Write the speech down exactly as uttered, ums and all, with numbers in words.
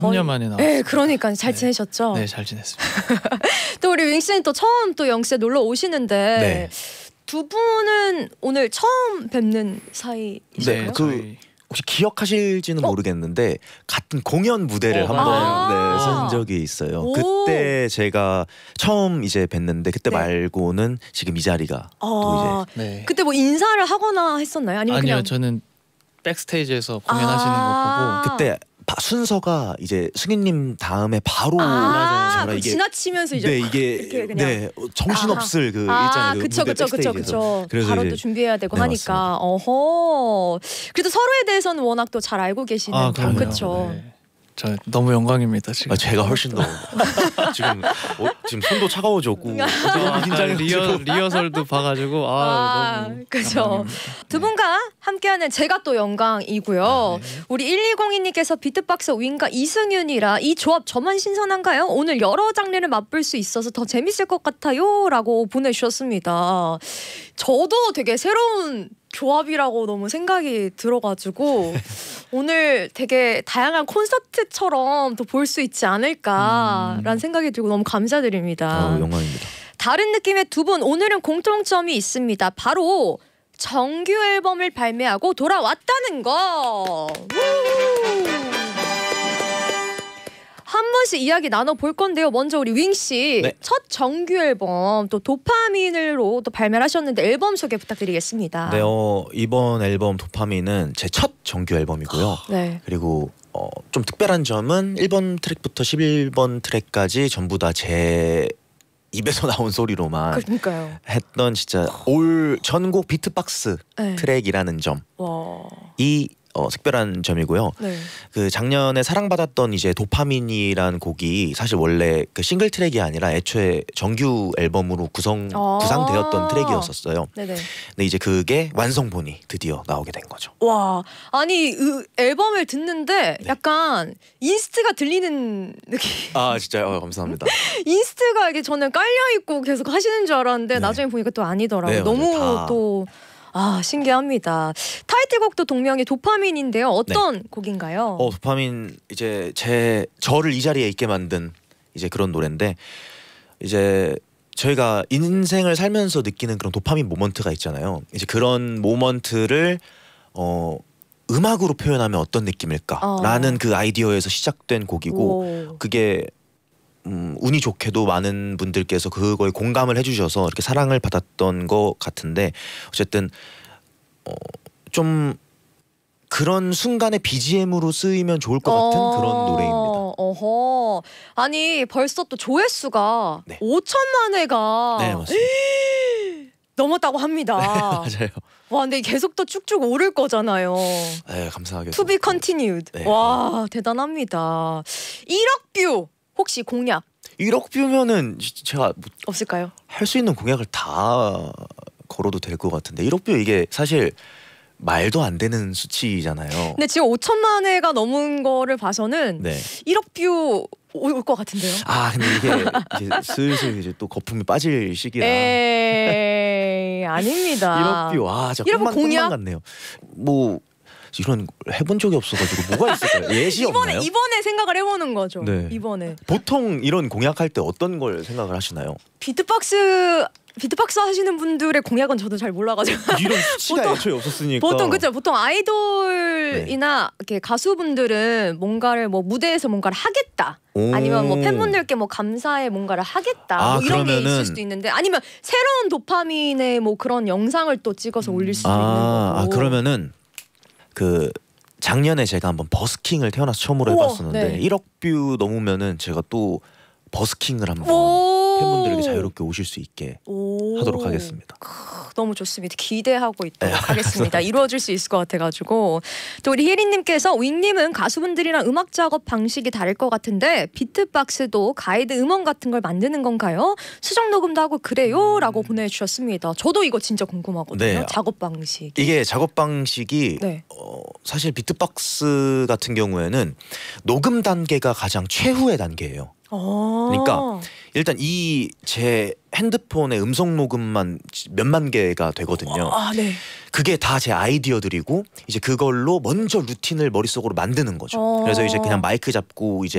삼 년 만에 나왔어요. 네, 그러니까 잘 네. 지내셨죠? 네, 잘 지냈습니다. 또 우리 윙 씨는 또 처음 또 영시에 놀러 오시는데 네. 두 분은 오늘 처음 뵙는 사이이신가요? 네, 그 저희 혹시 기억하실지는 어? 모르겠는데 같은 공연 무대를 어, 한번 맞아요. 네, 아. 쓴 적이 있어요. 오. 그때 제가 처음 이제 뵀는데 그때 네. 말고는 지금 이 자리가 아, 또 네. 그때 뭐 인사를 하거나 했었나요? 아니면 아니요, 그냥 저는 백스테이지에서 공연하시는 아. 거 보고 그때 바- 순서가 이제 승희님 다음에 바로 아, 제가 그 이게 지나치면서 이제 네 팍 이게 이렇게 그냥 네 정신없을 그 아, 있잖아요. 그 그쵸, 무대 그쵸, 그쵸, 백스테이지에서. 그쵸. 그래서 바로 이제- 또 준비해야 되고 네, 하니까. 어허. 그래도 서로에 대해서는 워낙 또 잘 알고 계시는. 아, 그럼요. 그쵸. 네. 저 너무 영광입니다 지금. 아, 제가 훨씬 더 지금 어, 지금 손도 차가워졌고 아, 긴장해 리허 리허설도 봐가지고 아, 아, 너무 그죠. 영광입니다. 두 분과 함께하는 제가 또 영광이고요. 아, 네. 우리 일이공이 님께서 비트박스 윙과 이승윤이라 이 조합 저만 신선한가요? 오늘 여러 장르를 맛볼 수 있어서 더 재밌을 것 같아요 라고 보내주셨습니다. 저도 되게 새로운 조합이라고 너무 생각이 들어가지고 오늘 되게 다양한 콘서트처럼 또 볼 수 있지 않을까라는 음. 생각이 들고 너무 감사드립니다. 어, 영광입니다. 다른 느낌의 두 분, 오늘은 공통점이 있습니다. 바로 정규 앨범을 발매하고 돌아왔다는 거. 우! 한 번씩 이야기 나눠볼 건데요. 먼저 우리 윙 씨, 네. 첫 정규 앨범 또 도파민으로 또 발매를 하셨는데 앨범 소개 부탁드리겠습니다. 네, 어, 이번 앨범 도파민은 제 첫 정규 앨범이고요. 네. 그리고 어, 좀 특별한 점은 일 번 트랙부터 십일 번 트랙까지 전부 다 제 입에서 나온 소리로만 그러니까요. 했던 진짜 올 전곡 비트박스 네. 트랙이라는 점이 와. 어, 특별한 점이고요. 네. 그 작년에 사랑받았던 이제 도파민이란 곡이 사실 원래 그 싱글 트랙이 아니라 애초에 정규 앨범으로 구성 아. 구상되었던 트랙이었었어요. 네네. 근데 이제 그게 완성본이 드디어 나오게 된 거죠. 와, 아니 그 앨범을 듣는데 네. 약간 인스트가 들리는 느낌. 아 진짜요? 어, 감사합니다. 인스트가 이게 저는 깔려 있고 계속 하시는 줄 알았는데 네. 나중에 보니까 또 아니더라고요. 네, 맞아요. 너무 다. 또 아, 신기합니다. 타이틀곡도 동명이 도파민인데요. 어떤 곡인가요? 어 도파민 이제 제 저를 이 자리에 있게 만든 이제 그런 노래인데 이제 저희가 인생을 살면서 느끼는 그런 도파민 모먼트가 있잖아요. 이제 그런 모먼트를 어 음악으로 표현하면 어떤 느낌일까라는 어. 그 아이디어에서 시작된 곡이고 오. 그게 음, 운이 좋게도 많은 분들께서 그거에 공감을 해주셔서 이렇게 사랑을 받았던 것 같은데 어쨌든 어, 좀 그런 순간에 비지엠으로 쓰이면 좋을 것 같은 어. 그런 노래입니다. 어허. 아니 벌써 또 조회수가 네. 오천만 회가 네 맞습니다. 넘었다고 합니다. 맞아요. 와, 근데 계속 또 쭉쭉 오를 거잖아요. 네 감사하게. To be continued. 네. 와, 대단합니다. 일억 뷰 혹시 공약 일억 뷰면은 지- 제가 뭐 없을까요? 할 수 있는 공약을 다 걸어도 될 것 같은데 일억 뷰 이게 사실 말도 안 되는 수치잖아요. 근데 지금 오천만 회가 넘은 거를 봐서는 네. 일억 뷰 올 것 같은데요. 아 근데 이게 이제 슬슬 이제 또 거품이 빠질 시기라. 에이, 아닙니다. 일억 뷰 아 진짜 일억 뷰 꿈만, 공약? 꿈만 같네요. 뭐 이런 걸 해본 적이 없어가지고 뭐가 있을까요? 예시 이번에 없나요? 이번에 생각을 해보는 거죠. 네. 이번에 보통 이런 공약할 때 어떤 걸 생각을 하시나요? 비트박스 비트박스 하시는 분들의 공약은 저도 잘 몰라가지고 이런 수치가 보통- 애초에 없었으니까. 보통 그죠. 보통 아이돌이나 이렇게 가수분들은 뭔가를 뭐 무대에서 뭔가를 하겠다. 오. 아니면 뭐 팬분들께 뭐 감사의 뭔가를 하겠다. 아, 뭐 이런 게 그러면은- 있을 수도 있는데 아니면 새로운 도파민의 뭐 그런 영상을 또 찍어서 올릴 수도 있는 아, 거고. 아 그러면은 그 작년에 제가 한번 버스킹을 태어나서 처음으로 우와, 해봤었는데 네. 일억 뷰 넘으면은 제가 또 버스킹을 한번 오. 팬분들에게 자유롭게 오실 수 있게 오. 하도록 하겠습니다. 너무 좋습니다. 기대하고 있도록 네, 하겠습니다. 이루어질 수 있을 것 같아가지고 또 우리 혜리님께서 윙님은 가수분들이랑 음악 작업 방식이 다를 것 같은데 비트박스도 가이드 음원 같은 걸 만드는 건가요? 수정 녹음도 하고 그래요?라고 보내주셨습니다. 저도 이거 진짜 궁금하거든요. 네. 작업 방식. 이게 작업 방식이 네. 어, 사실 비트박스 같은 경우에는 녹음 단계가 가장 최후의 단계예요. 그러니까 일단 이 제 핸드폰의 음성 녹음만 몇만 개가 되거든요. 아, 네. 그게 다 제 아이디어들이고 이제 그걸로 먼저 루틴을 머릿속으로 만드는 거죠. 어. 그래서 이제 그냥 마이크 잡고 이제